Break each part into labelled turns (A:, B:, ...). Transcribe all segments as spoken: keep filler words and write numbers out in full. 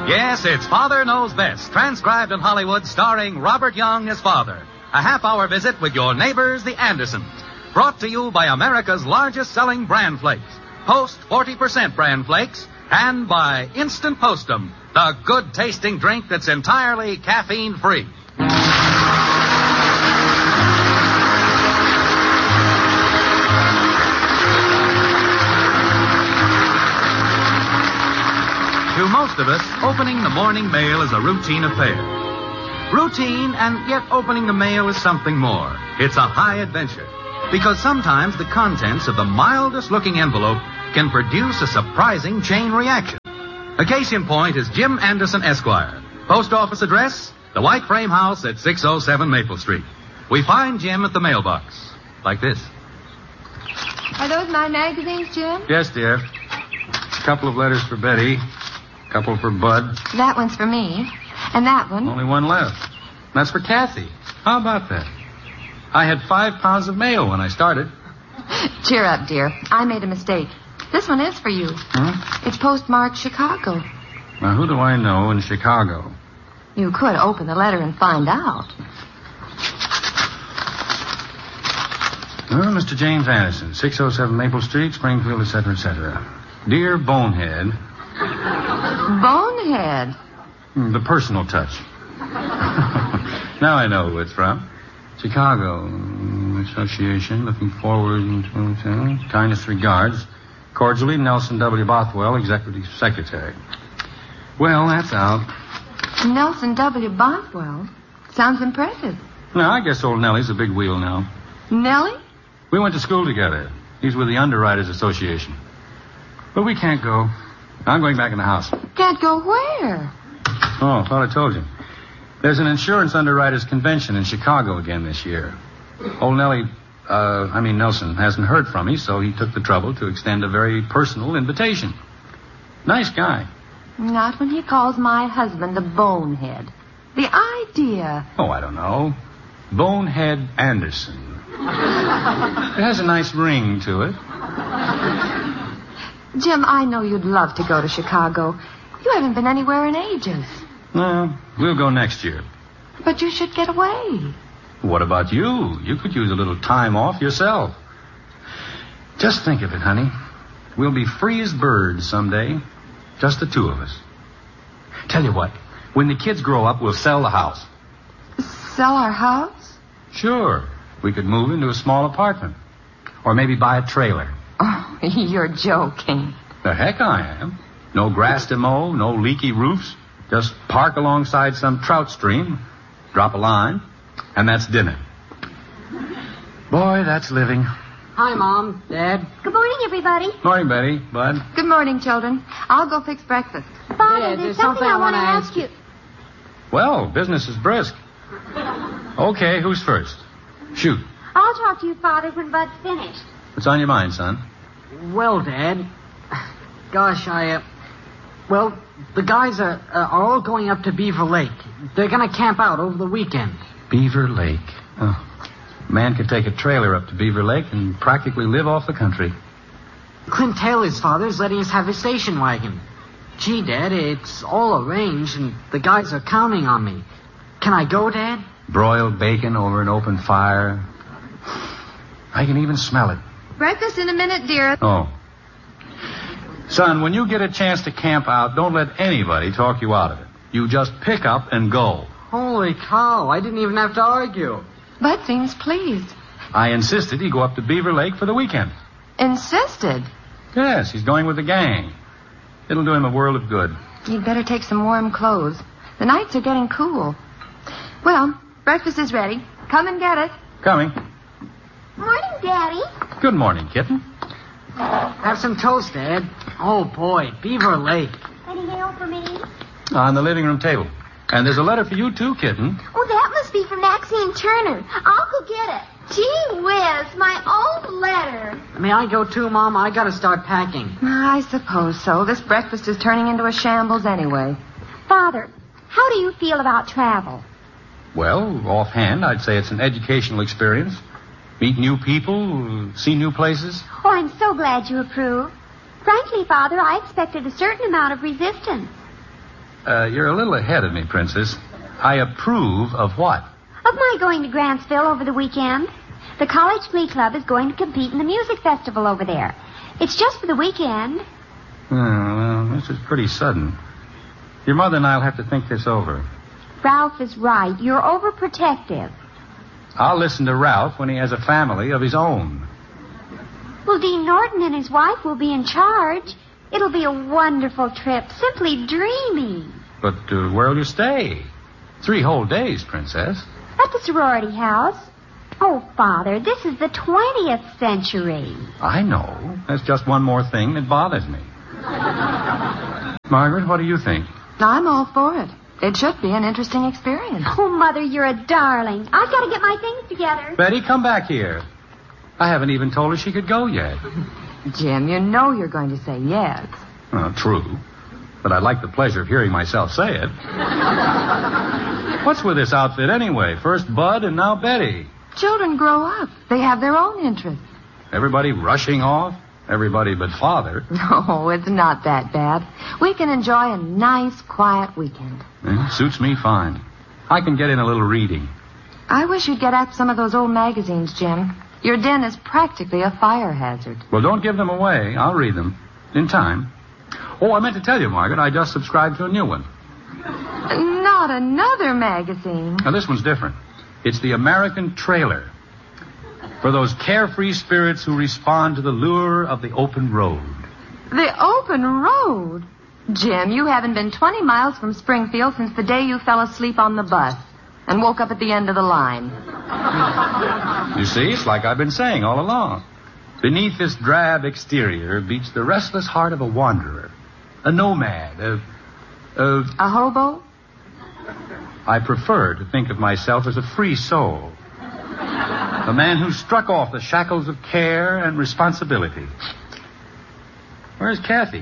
A: Yes, it's Father Knows Best, transcribed in Hollywood, starring Robert Young as Father. A half-hour visit with your neighbors, the Andersons. Brought to you by America's largest-selling Bran Flakes, Post forty percent Bran Flakes, and by Instant Postum, the good-tasting drink that's entirely caffeine-free. To most of us, opening the morning mail is a routine affair. Routine, and yet opening the mail is something more. It's a high adventure. Because sometimes the contents of the mildest-looking envelope can produce a surprising chain reaction. A case in point is Jim Anderson, Esquire. Post office address, the White Frame House at six oh seven Maple Street. We find Jim at the mailbox, like this.
B: Are those my magazines, Jim?
C: Yes, dear. A couple of letters for Betty. A couple for Bud.
B: That one's for me. And that one.
C: Only one left. That's for Kathy. How about that? I had five pounds of mail when I started.
B: Cheer up, dear. I made a mistake. This one is for you.
C: Hmm?
B: It's postmarked Chicago.
C: Now, who do I know in Chicago?
B: You could open the letter and find out.
C: Well, Mister James Anderson, six oh seven Maple Street, Springfield, et cetera, et cetera. Dear Bonehead.
B: Bonehead?
C: The personal touch. Now I know who it's from. Chicago Association, looking forward to kindest regards. Cordially, Nelson W. Bothwell, Executive Secretary. Well, that's out.
B: Nelson W. Bothwell? Sounds impressive.
C: No, I guess old Nellie's a big wheel now.
B: Nellie?
C: We went to school together. He's with the Underwriters Association. But we can't go. I'm going back in the house.
B: Can't go where?
C: Oh, I thought I told you. There's an insurance underwriters convention in Chicago again this year. Old Nellie, uh, I mean Nelson, hasn't heard from me, so he took the trouble to extend a very personal invitation. Nice guy.
B: Not when he calls my husband a bonehead. The idea.
C: Oh, I don't know. Bonehead Anderson. It has a nice ring to it.
B: Jim, I know you'd love to go to Chicago. You haven't been anywhere in ages.
C: No, we'll go next year.
B: But you should get away.
C: What about you? You could use a little time off yourself. Just think of it, honey. We'll be free as birds someday. Just the two of us. Tell you what, when the kids grow up, we'll sell the house.
B: Sell our house?
C: Sure. We could move into a small apartment. Or maybe buy a trailer.
B: Oh, you're joking.
C: The heck I am. No grass to mow, no leaky roofs. Just park alongside some trout stream, drop a line, and that's dinner. Boy, that's living.
D: Hi, Mom, Dad.
E: Good morning, everybody.
C: Morning, Betty, Bud.
B: Good morning, children. I'll go fix breakfast.
E: Father,
D: Yeah,
E: there's,
D: there's
E: something,
D: something
E: I
D: I
E: want to
D: wanna
E: ask
D: ask
E: you.
C: Well, business is brisk. Okay, who's first? Shoot.
E: I'll talk to you, Father, when Bud's finished.
C: What's on your mind, son?
D: Well, Dad, gosh, I, uh, well, the guys are, uh, are all going up to Beaver Lake. They're going to camp out over the weekend.
C: Beaver Lake. Oh. Man could take a trailer up to Beaver Lake and practically live off the country.
D: Clint Taylor's father's letting us have his station wagon. Gee, Dad, it's all arranged, and the guys are counting on me. Can I go, Dad?
C: Broiled bacon over an open fire. I can even smell it.
B: Breakfast in a minute, dear.
C: Oh. Son, when you get a chance to camp out, don't let anybody talk you out of it. You just pick up and go.
D: Holy cow, I didn't even have to argue.
B: Bud seems pleased.
C: I insisted he go up to Beaver Lake for the weekend.
B: Insisted.
C: Yes, he's going with the gang. It'll do him a world of good.
B: You'd better take some warm clothes. The nights are getting cool. Well, breakfast is ready. Come and get it.
C: Coming.
E: Morning, Daddy.
C: Good morning, kitten.
D: Have some toast, Dad. Oh, boy, Beaver Lake.
E: Any mail for me?
C: On the living room table. And there's a letter for you, too, kitten.
E: Oh, that must be from Maxine Turner. I'll go get it. Gee whiz, my old letter.
D: May I go too, Mom? I gotta start packing.
B: I suppose so. This breakfast is turning into a shambles anyway.
E: Father, how do you feel about travel?
C: Well, offhand, I'd say it's an educational experience. Meet new people, see new places.
E: Oh, I'm so glad you approve. Frankly, Father, I expected a certain amount of resistance.
C: Uh, you're a little ahead of me, Princess. I approve of what?
E: Of my going to Grantsville over the weekend. The College Glee Club is going to compete in the music festival over there. It's just for the weekend.
C: Oh, well, this is pretty sudden. Your mother and I'll have to think this over.
E: Ralph is right. You're overprotective.
C: I'll listen to Ralph when he has a family of his own.
E: Well, Dean Norton and his wife will be in charge. It'll be a wonderful trip. Simply dreamy.
C: But uh, where'll you stay? Three whole days, Princess.
E: At the sorority house. Oh, Father, this is the twentieth century.
C: I know. That's just one more thing that bothers me. Margaret, what do you think?
B: I'm all for it. It should be an interesting experience.
E: Oh, Mother, you're a darling. I've got to get my things together.
C: Betty, come back here. I haven't even told her she could go yet.
B: Jim, you know you're going to say yes.
C: Well, true. But I'd like the pleasure of hearing myself say it. What's with this outfit anyway? First Bud and now Betty.
B: Children grow up. They have their own interests.
C: Everybody rushing off? Everybody but Father.
B: No, it's not that bad. We can enjoy a nice, quiet weekend.
C: Eh, suits me fine. I can get in a little reading.
B: I wish you'd get at some of those old magazines, Jim. Your den is practically a fire hazard.
C: Well, don't give them away. I'll read them. In time. Oh, I meant to tell you, Margaret, I just subscribed to a new one.
B: Not another magazine.
C: Now, this one's different. It's the American Trailer. For those carefree spirits who respond to the lure of the open road.
B: The open road? Jim, you haven't been twenty miles from Springfield since the day you fell asleep on the bus and woke up at the end of the line.
C: You see, it's like I've been saying all along. Beneath this drab exterior beats the restless heart of a wanderer, a nomad, a... a...
B: A hobo?
C: I prefer to think of myself as a free soul. A man who struck off the shackles of care and responsibility. Where's Kathy?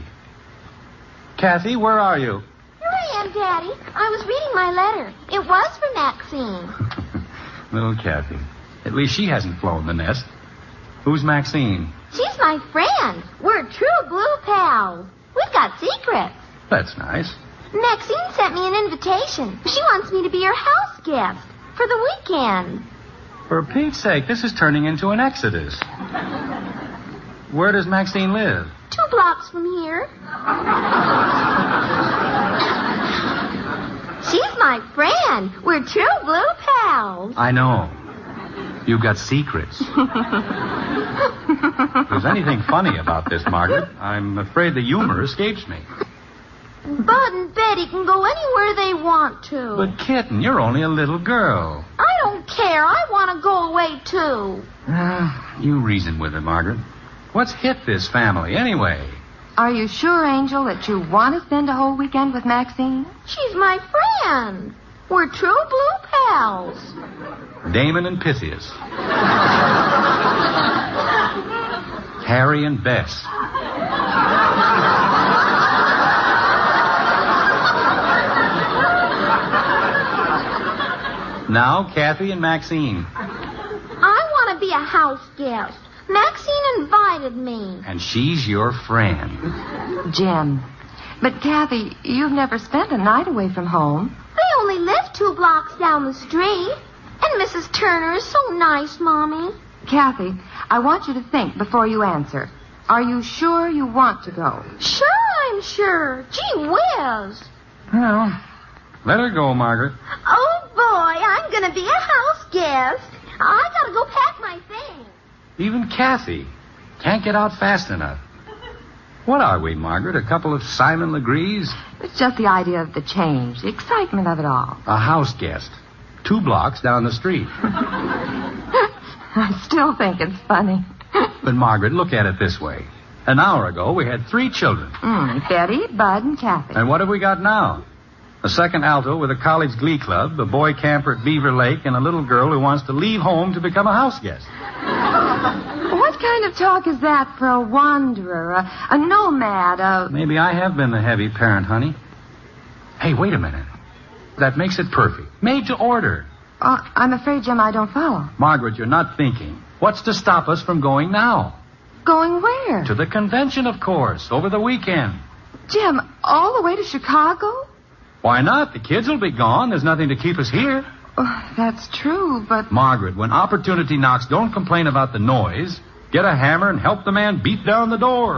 C: Kathy, where are you?
E: Here I am, Daddy. I was reading my letter. It was for Maxine.
C: Little Kathy. At least she hasn't flown the nest. Who's Maxine?
E: She's my friend. We're true blue pals. We've got secrets.
C: That's nice.
E: Maxine sent me an invitation. She wants me to be her house guest for the weekend.
C: For Pete's sake, this is turning into an exodus. Where does Maxine live?
E: Two blocks from here. She's my friend. We're true blue pals.
C: I know. You've got secrets. If there's anything funny about this, Margaret, I'm afraid the humor escapes me.
E: Bud and Betty can go anywhere they want to.
C: But, Kitten, you're only a little girl.
E: I don't care. I want to go away, too.
C: Uh, you reason with her, Margaret. What's hit this family, anyway?
B: Are you sure, Angel, that you want to spend a whole weekend with Maxine?
E: She's my friend. We're true blue pals.
C: Damon and Pythias. Harry and Bess. Now, Kathy and Maxine.
E: I want to be a house guest. Maxine invited me.
C: And she's your friend.
B: Jim. But, Kathy, you've never spent a night away from home.
E: They only live two blocks down the street. And Missus Turner is so nice, Mommy.
B: Kathy, I want you to think before you answer. Are you sure you want to go?
E: Sure, I'm sure. Gee whiz.
C: Well, let her go, Margaret.
E: Oh, boy, I'm going to be a house guest. I got to go pack my things.
C: Even Kathy can't get out fast enough. What are we, Margaret? A couple of Simon Legrees?
B: It's just the idea of the change, the excitement of it all.
C: A house guest. Two blocks down the street.
B: I still think it's funny.
C: But, Margaret, look at it this way. An hour ago, we had three children.
B: Mm, Betty, Bud, and Kathy.
C: And what have we got now? A second alto with a college glee club, a boy camper at Beaver Lake, and a little girl who wants to leave home to become a house guest.
B: What kind of talk is that for a wanderer, a, a nomad, a...
C: Maybe I have been the heavy parent, honey. Hey, wait a minute. That makes it perfect. Made to order.
B: Uh, I'm afraid, Jim, I don't follow.
C: Margaret, you're not thinking. What's to stop us from going now?
B: Going where?
C: To the convention, of course, over the weekend.
B: Jim, all the way to Chicago?
C: Why not? The kids will be gone. There's nothing to keep us here.
B: Oh, that's true, but...
C: Margaret, when opportunity knocks, don't complain about the noise. Get a hammer and help the man beat down the door.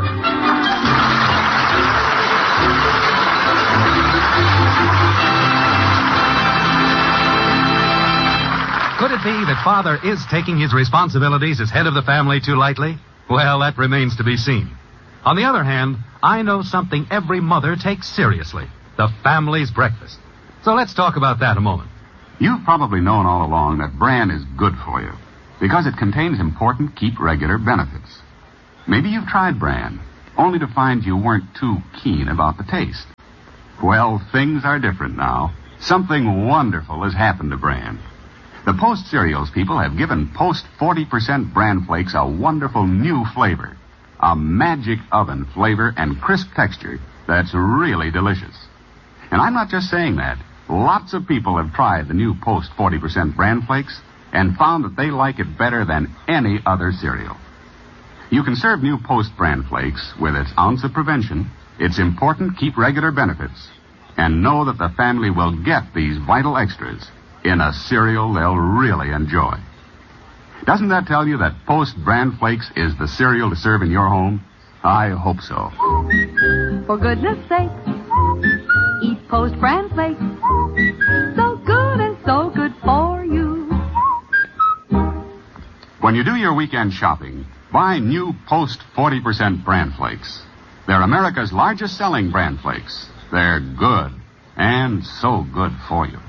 A: Could it be that Father is taking his responsibilities as head of the family too lightly? Well, that remains to be seen. On the other hand, I know something every mother takes seriously. The family's breakfast. So let's talk about that a moment.
F: You've probably known all along that bran is good for you because it contains important keep regular benefits. Maybe you've tried bran, only to find you weren't too keen about the taste. Well, things are different now. Something wonderful has happened to bran. The Post Cereals people have given Post forty percent Bran Flakes a wonderful new flavor. A magic oven flavor and crisp texture that's really delicious. And I'm not just saying that. Lots of people have tried the new Post forty percent Bran Flakes and found that they like it better than any other cereal. You can serve new Post Bran Flakes with its ounce of prevention, its important keep regular benefits, and know that the family will get these vital extras in a cereal they'll really enjoy. Doesn't that tell you that Post Bran Flakes is the cereal to serve in your home? I hope so.
G: For goodness sake, eat Post Bran Flakes. So good and so good for you.
F: When you do your weekend shopping, buy new Post forty percent Bran Flakes. They're America's largest selling Bran Flakes. They're good and so good for you.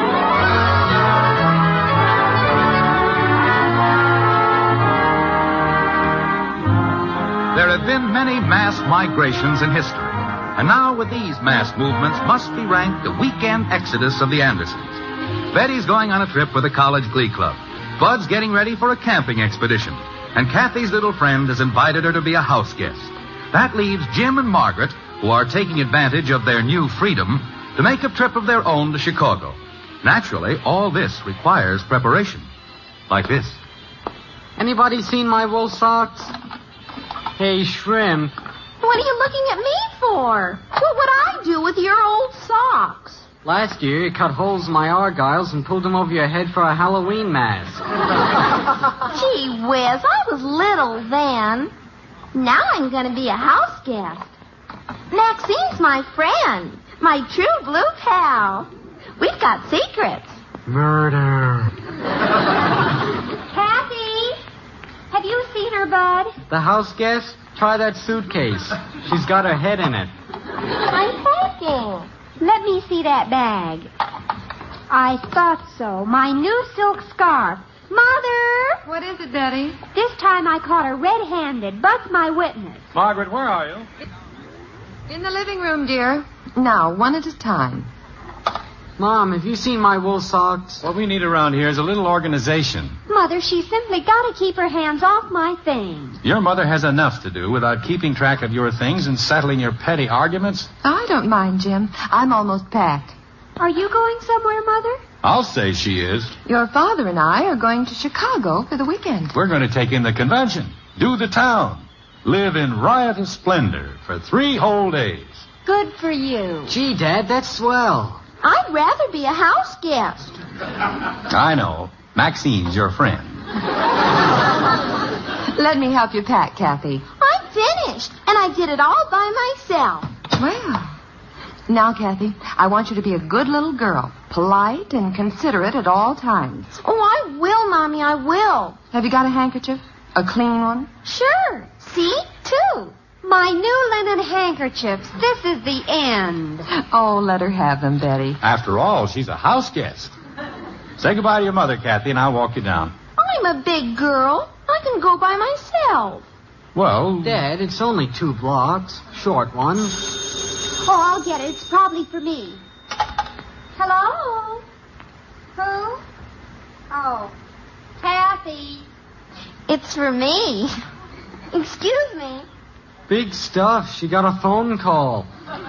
A: There have been many mass migrations in history. And now with these mass movements must be ranked the weekend exodus of the Andersons. Betty's going on a trip with the college glee club. Bud's getting ready for a camping expedition. And Kathy's little friend has invited her to be a house guest. That leaves Jim and Margaret, who are taking advantage of their new freedom, to make a trip of their own to Chicago. Naturally, all this requires preparation. Like this.
D: Anybody seen my wool socks? Hey, Shrimp.
E: What are you looking at me for? What would I do with your old socks?
D: Last year, you cut holes in my argyles and pulled them over your head for a Halloween mask.
E: Gee whiz, I was little then. Now I'm going to be a house guest. Maxine's my friend, my true blue pal. We've got secrets.
D: Murder.
E: Kathy, have you seen her, Bud?
D: The house guest? Try that suitcase. She's got her head in it.
E: I'm thinking. Let me see that bag. I thought so. My new silk scarf. Mother!
B: What is it, Betty?
E: This time I caught her red-handed. Bud's my witness.
C: Margaret, where are you?
B: In the living room, dear. Now, one at a time.
D: Mom, have you seen my wool socks?
C: What we need around here is a little organization.
E: Mother, she's simply got to keep her hands off my things.
C: Your mother has enough to do without keeping track of your things and settling your petty arguments.
B: I don't mind, Jim. I'm almost packed.
E: Are you going somewhere, Mother?
C: I'll say she is.
B: Your father and I are going to Chicago for the weekend.
C: We're going to take in the convention, do the town, live in riotous splendor for three whole days.
E: Good for you.
D: Gee, Dad, that's swell.
E: I'd rather be a house guest.
C: I know. Maxine's your friend.
B: Let me help you pack, Kathy.
E: I'm finished, and I did it all by myself.
B: Well, now, Kathy, I want you to be a good little girl, polite and considerate at all times.
E: Oh, I will, Mommy, I will.
B: Have you got a handkerchief? A clean one?
E: Sure. See? Two. My new linen handkerchiefs. This is the end.
B: Oh, let her have them, Betty.
C: After all, she's a house guest. Say goodbye to your mother, Kathy, and I'll walk you down.
E: I'm a big girl. I can go by myself.
C: Well...
D: Dad, it's only two blocks. Short one.
E: Oh, I'll get it. It's probably for me. Hello? Who? Oh, Kathy. It's for me. Excuse me.
D: Big stuff. She got a phone call.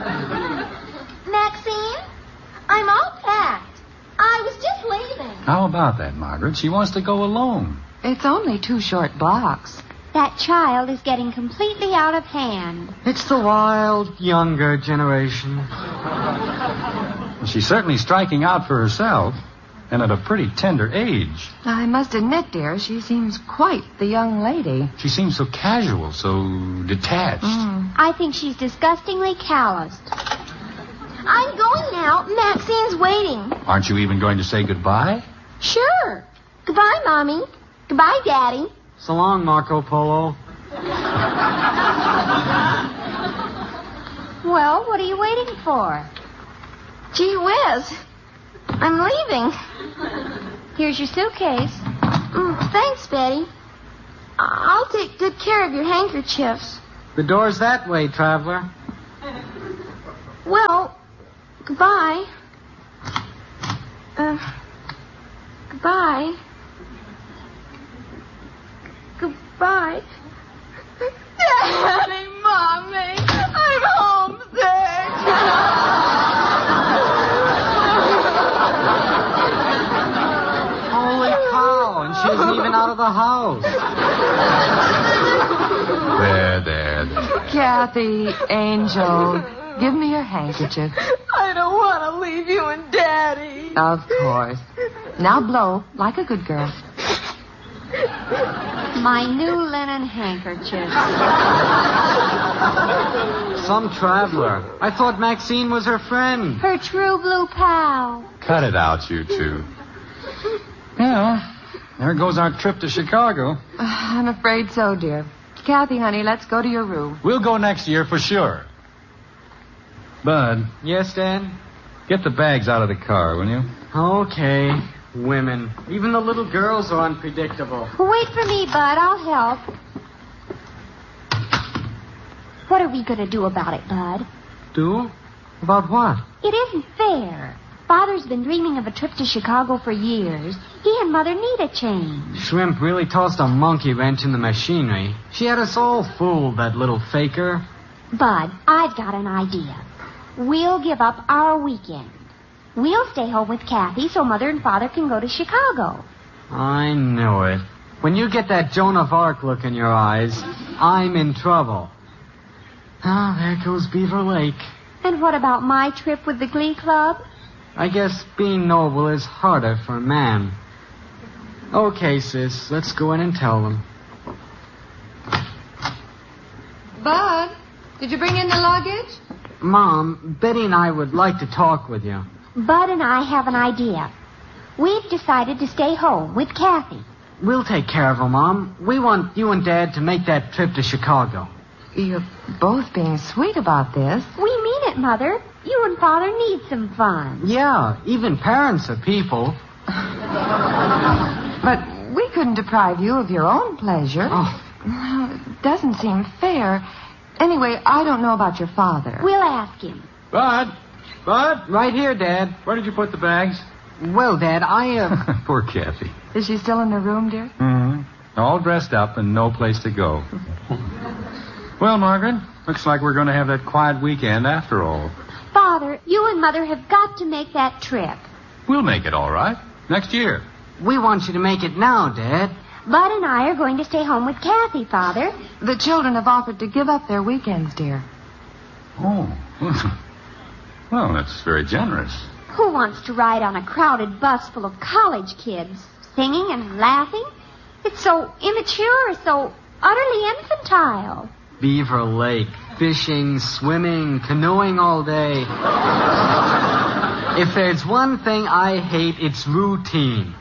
E: Maxine, I'm all packed. I was just leaving.
C: How about that, Margaret? She wants to go alone.
B: It's only two short blocks.
E: That child is getting completely out of hand.
D: It's the wild, younger generation.
C: She's certainly striking out for herself, and at a pretty tender age.
B: I must admit, dear, she seems quite the young lady.
C: She seems so casual, so detached.
B: Mm.
E: I think she's disgustingly calloused. I'm going now. Maxine's waiting.
C: Aren't you even going to say goodbye?
E: Sure. Goodbye, Mommy. Goodbye, Daddy.
D: So long, Marco Polo.
E: Well, what are you waiting for? Gee whiz. I'm leaving. Here's your suitcase. Mm, thanks, Betty. I'll take good care of your handkerchiefs.
D: The door's that way, traveler.
E: Well, goodbye. Uh, goodbye. Goodbye. Daddy, Mommy, I'm homesick.
D: Holy cow, and she isn't even out of the house.
C: There, there, there.
B: Kathy, Angel, give me your handkerchief.
H: I don't want to leave you and Daddy.
B: Of course. Now blow like a good girl.
E: My new linen handkerchief.
D: Some traveler. I thought Maxine was her friend.
E: Her true blue pal.
C: Cut it out, you two. Well, there goes our trip to Chicago.
B: Uh, I'm afraid so, dear. Kathy, honey, let's go to your room.
C: We'll go next year for sure. Bud,
D: Yes, Dad?
C: get the bags out of the car, will you?
D: Okay. Women. Even the little girls are unpredictable.
E: Wait for me, Bud. I'll help. What are we going to do about it, Bud?
D: Do? About what?
E: It isn't fair. Father's been dreaming of a trip to Chicago for years. He and Mother need a change.
D: Shrimp really tossed a monkey wrench in the machinery. She had us all fooled, that little faker.
E: Bud, I've got an idea. We'll give up our weekend. We'll stay home with Kathy so Mother and Father can go to Chicago.
D: I knew it. When you get that Joan of Arc look in your eyes, I'm in trouble. Ah, there goes Beaver Lake.
E: And what about my trip with the Glee Club?
D: I guess being noble is harder for a man. Okay, sis, let's go in and tell them.
B: Bud, did you bring in the luggage?
D: Mom, Betty and I would like to talk with you.
E: Bud and I have an idea. We've decided to stay home with Kathy.
D: We'll take care of her, Mom. We want you and Dad to make that trip to Chicago.
B: You're both being sweet about this.
E: We mean it, Mother. You and Father need some fun.
D: Yeah, even parents are people.
B: But we couldn't deprive you of your own pleasure.
D: Oh.
B: Well, it doesn't seem fair. Anyway, I don't know about your father.
E: We'll ask him.
C: Bud! Bud!
D: Right here, Dad.
C: Where did you put the bags?
D: Well, Dad, I, uh...
C: Poor Kathy.
B: Is she still in her room, dear?
C: Mm-hmm. All dressed up and no place to go. Well, Margaret, looks like we're going to have that quiet weekend after all.
E: Father, you and Mother have got to make that trip.
C: We'll make it all right. Next year.
D: we want you to make it now, Dad.
E: Bud and I are going to stay home with Kathy, Father.
B: The children have offered to give up their weekends, dear.
C: Oh. Well, that's very generous.
E: Who wants to ride on a crowded bus full of college kids, singing and laughing? It's so immature, so utterly infantile.
D: Beaver Lake, fishing, swimming, canoeing all day. If there's one thing I hate, it's routine.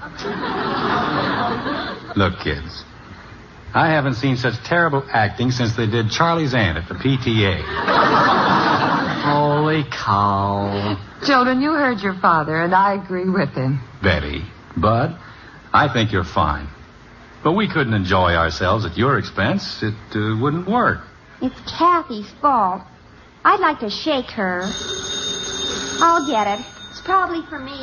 C: Look, kids, I haven't seen such terrible acting since they did Charlie's Aunt at the P T A.
D: Holy cow.
B: Children, you heard your father, and I agree with him.
C: Betty, Bud, I think you're fine. But we couldn't enjoy ourselves at your expense. It uh, wouldn't work.
E: It's Kathy's fault. I'd like to shake her. I'll get it. It's probably for me.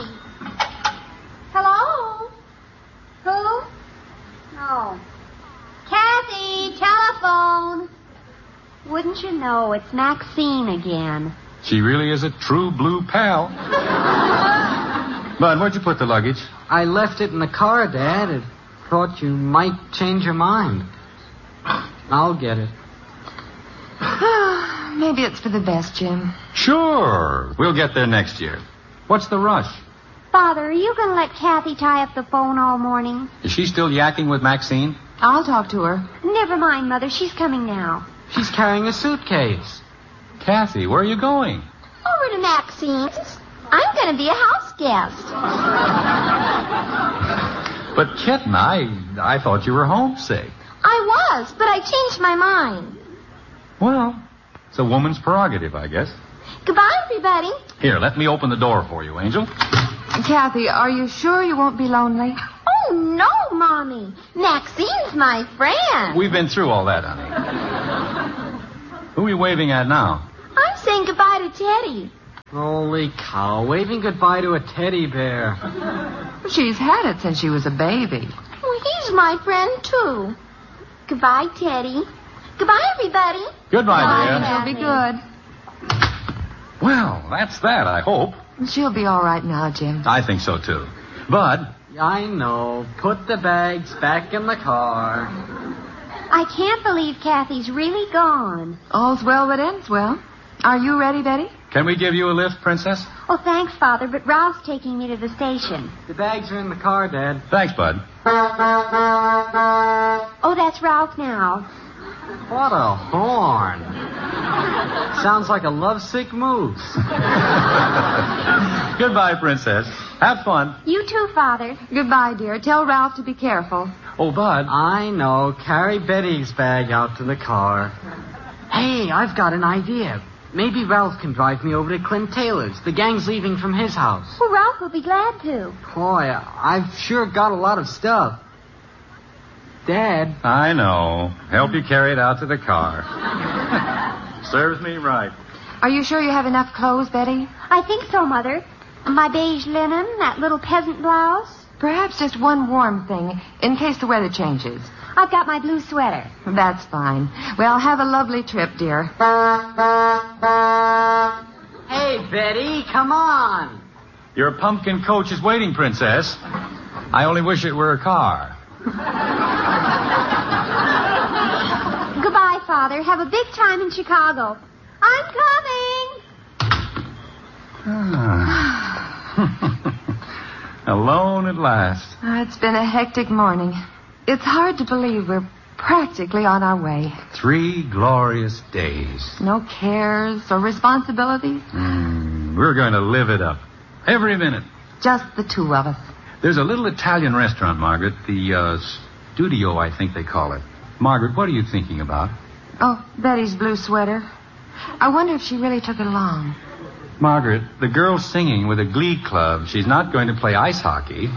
E: Hello? Who? Oh. Kathy, telephone. Wouldn't you know, it's Maxine again.
C: She really is a true blue pal. Bud, where'd you put the luggage?
D: I left it in the car, Dad. I thought you might change your mind. I'll get it.
B: Maybe it's for the best, Jim.
C: Sure. We'll get there next year. What's the rush?
E: Father, are you going to let Kathy tie up the phone all morning?
C: Is she still yakking with Maxine?
B: I'll talk to her.
E: Never mind, Mother. She's coming now.
D: She's carrying a suitcase.
C: Kathy, where are you going?
E: Over to Maxine's. I'm going to be a house guest.
C: But, Kitten, I, I thought you were homesick.
E: I was, but I changed my mind.
C: Well, it's a woman's prerogative, I guess.
E: Goodbye, everybody.
C: Here, let me open the door for you, Angel.
B: Kathy, are you sure you won't be lonely?
E: Oh, no, Mommy. Maxine's my friend.
C: We've been through all that, honey. Who are you waving at now?
E: I'm saying goodbye to Teddy.
D: Holy cow, waving goodbye to a teddy bear.
B: She's had it since she was a baby.
E: Well, he's my friend, too. Goodbye, Teddy. Goodbye, everybody.
C: Goodbye, dear.
B: She'll be good.
C: Well, that's that, I hope.
B: She'll be all right now, Jim.
C: I think so, too. Bud.
D: I know. Put the bags back in the car.
E: I can't believe Kathy's really gone.
B: All's well that ends well. Are you ready, Betty?
C: Can we give you a lift, Princess?
E: Oh, thanks, Father, but Ralph's taking me to the station.
D: The bags are in the car, Dad.
C: Thanks, Bud.
E: Oh, that's Ralph now.
D: What a horn. Sounds like a lovesick moose.
C: Goodbye, Princess. Have fun.
E: You too, Father.
B: Goodbye, dear. Tell Ralph to be careful.
C: Oh, Bud.
D: I know. Carry Betty's bag out to the car. Hey, I've got an idea. Maybe Ralph can drive me over to Clint Taylor's. The gang's leaving from his house.
E: Well, Ralph will be glad to.
D: Boy, I've sure got a lot of stuff. Dad.
C: I know. Help you carry it out to the car. Serves me right.
B: Are you sure you have enough clothes, Betty?
E: I think so, Mother. My beige linen, that little peasant blouse.
B: Perhaps just one warm thing, in case the weather changes.
E: I've got my blue sweater.
B: That's fine. Well, have a lovely trip, dear.
D: Hey, Betty, come on.
C: Your pumpkin coach is waiting, Princess. I only wish it were a car.
E: Goodbye, Father. Have a big time in Chicago. I'm coming.
C: Alone at last.
B: Oh, it's been a hectic morning. It's hard to believe we're practically on our way.
C: Three glorious days.
B: No cares or responsibilities.
C: Mm, we're going to live it up. Every minute.
B: Just the two of us.
C: There's a little Italian restaurant, Margaret. The uh, Studio, I think they call it. Margaret, what are you thinking about?
B: Oh, Betty's blue sweater. I wonder if she really took it along.
C: Margaret, the girl's singing with a glee club. She's not going to play ice hockey.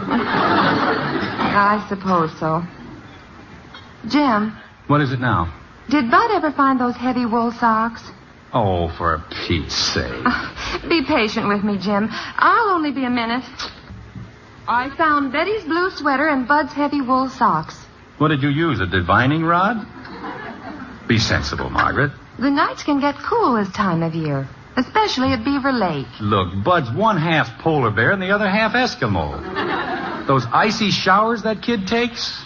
B: I suppose so. Jim.
C: What is it now?
B: Did Bud ever find those heavy wool socks?
C: Oh, for Pete's sake.
B: Uh, be patient with me, Jim. I'll only be a minute. I found Betty's blue sweater and Bud's heavy wool socks.
C: What did you use, a divining rod? Be sensible, Margaret.
B: The nights can get cool this time of year, especially at Beaver Lake.
C: Look, Bud's one half polar bear and the other half Eskimo. Those icy showers that kid takes?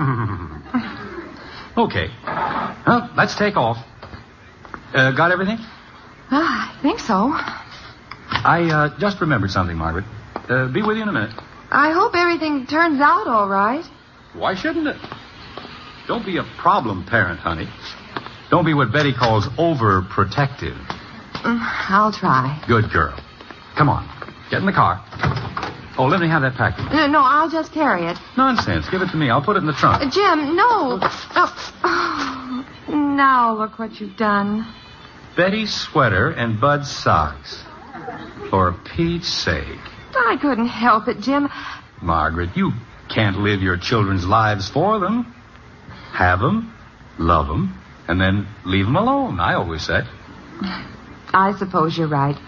C: Okay. Well, let's take off. Uh, got everything?
B: Uh, I think so.
C: I uh, just remembered something, Margaret. Uh, be with you in a minute.
B: I hope everything turns out all right.
C: Why shouldn't it? Don't be a problem parent, honey. Don't be what Betty calls overprotective.
B: Mm, I'll try.
C: Good girl. Come on. Get in the car. Oh, let me have that package.
B: No, no, I'll just carry it.
C: Nonsense. Give it to me. I'll put it in the trunk.
B: Uh, Jim, no. Oh, oh, now look what you've done.
C: Betty's sweater and Bud's socks. For Pete's sake.
B: I couldn't help it, Jim.
C: Margaret, you can't live your children's lives for them. Have them, love them, and then leave them alone, I always said.
B: I suppose you're right.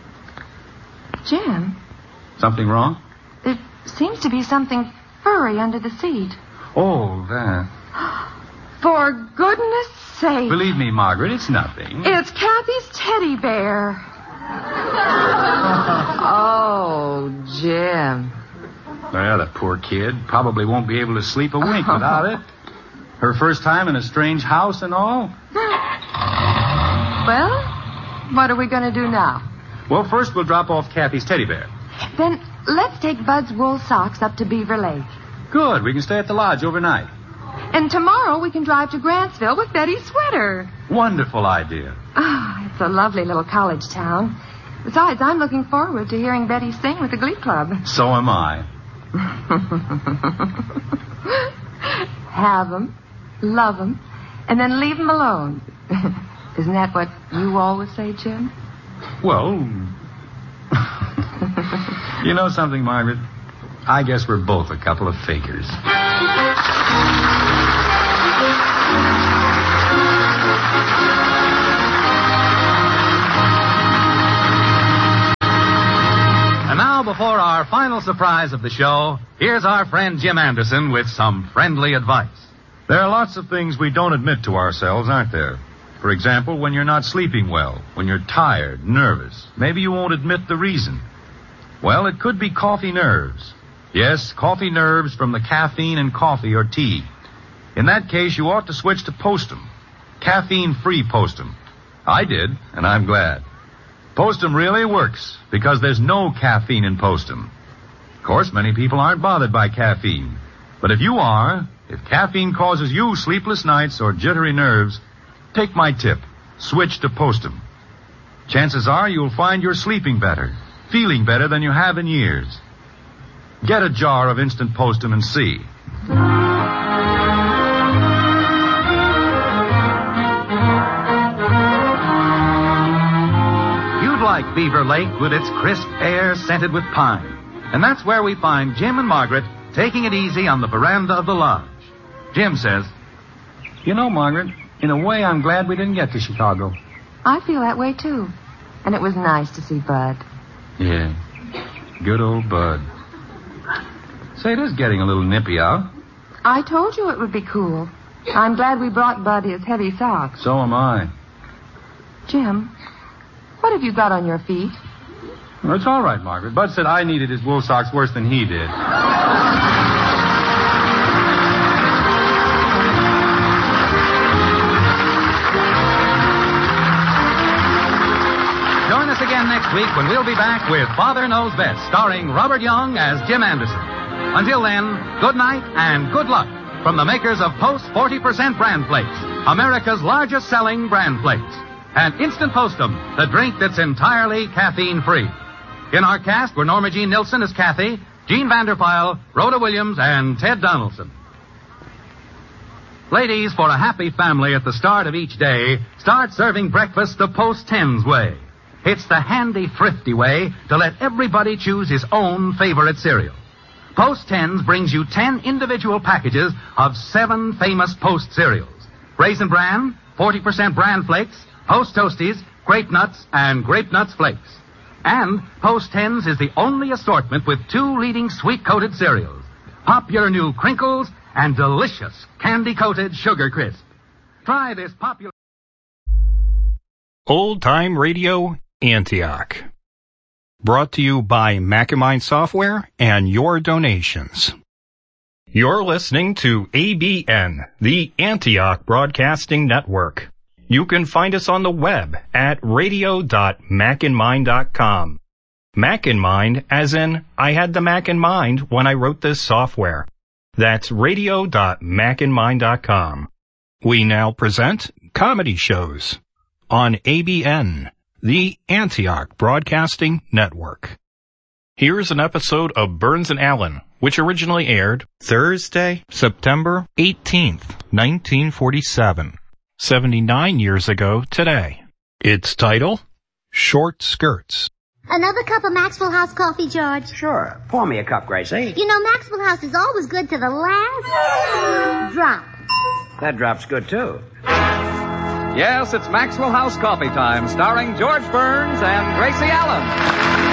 B: Jim.
C: Something wrong?
B: There seems to be something furry under the seat.
C: Oh, that.
B: For goodness sake.
C: Believe me, Margaret, it's nothing.
B: It's Kathy's teddy bear. Oh, Jim.
C: Well, the poor kid probably won't be able to sleep a wink without it. Her first time in a strange house and all?
B: Well, what are we going to do now?
C: Well, first we'll drop off Kathy's teddy bear.
B: Then let's take Bud's wool socks up to Beaver Lake.
C: Good. We can stay at the lodge overnight.
B: And tomorrow we can drive to Grantsville with Betty's sweater.
C: Wonderful idea.
B: Oh, it's a lovely little college town. Besides, I'm looking forward to hearing Betty sing with the Glee Club.
C: So am I.
B: Have them, love them, and then leave them alone. Isn't that what you always say, Jim?
C: Well, you know something, Margaret? I guess we're both a couple of fakers.
A: And now, before our final surprise of the show, here's our friend Jim Anderson with some friendly advice.
I: There are lots of things we don't admit to ourselves, aren't there? For example, when you're not sleeping well, when you're tired, nervous, maybe you won't admit the reason. Well, it could be coffee nerves. Yes, coffee nerves from the caffeine in coffee or tea. In that case, you ought to switch to Postum. Caffeine-free Postum. I did, and I'm glad. Postum really works because there's no caffeine in Postum. Of course, many people aren't bothered by caffeine. But if you are, if caffeine causes you sleepless nights or jittery nerves, take my tip. Switch to Postum. Chances are you'll find you're sleeping better, feeling better than you have in years. Get a jar of instant Postum and see.
A: You'd like Beaver Lake with its crisp air scented with pine. And that's where we find Jim and Margaret taking it easy on the veranda of the lodge. Jim says,
C: You know, Margaret, in a way, I'm glad we didn't get to Chicago.
B: I feel that way, too. And it was nice to see Bud.
C: Yeah. Good old Bud. Say, it is getting a little nippy out.
B: I told you it would be cool. I'm glad we brought Bud his heavy socks.
C: So am I.
B: Jim, what have you got on your feet?
C: Well, it's all right, Margaret. Bud said I needed his wool socks worse than he did.
A: Join us again next week when we'll be back with Father Knows Best, starring Robert Young as Jim Anderson. Until then, good night and good luck from the makers of Post forty percent Bran Flakes, America's largest selling Bran Flakes. And Instant Postum, the drink that's entirely caffeine-free. In our cast were Norma Jean Nilsson as Kathy, Gene Vanderpyle, Rhoda Williams, and Ted Donaldson. Ladies, for a happy family at the start of each day, start serving breakfast the Post Tens way. It's the handy, thrifty way to let everybody choose his own favorite cereal. Post Tens brings you ten individual packages of seven famous Post cereals. Raisin Bran, forty percent Bran Flakes, Post Toasties, Grape Nuts, and Grape Nuts Flakes. And Post Tens is the only assortment with two leading sweet-coated cereals, popular new Crinkles and delicious candy-coated Sugar Crisp. Try this popular...
J: Old Time Radio, Antioch. Brought to you by Macamine Software and your donations. You're listening to A B N, the Antioch Broadcasting Network. You can find us on the web at radio dot mac in mind dot com. Mac in mind as in, I had the Mac in mind when I wrote this software. That's radio dot mac in mind dot com. We now present comedy shows on A B N, the Antioch Broadcasting Network. Here's an episode of Burns and Allen, which originally aired Thursday, September eighteenth, nineteen forty-seven. seventy-nine years ago today. Its title, Short Skirts.
K: Another cup of Maxwell House coffee, George?
L: Sure. Pour me a cup, Gracie.
K: You know, Maxwell House is always good to the last drop.
L: That drop's good, too.
M: Yes, it's Maxwell House Coffee Time, starring George Burns and Gracie Allen.